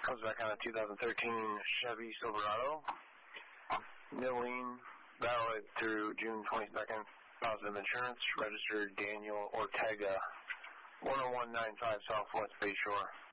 Comes back on a 2013 Chevy Silverado. Milling, valid through June 22nd. Positive insurance. Registered Daniel Ortega, 10195 Southwest Bayshore.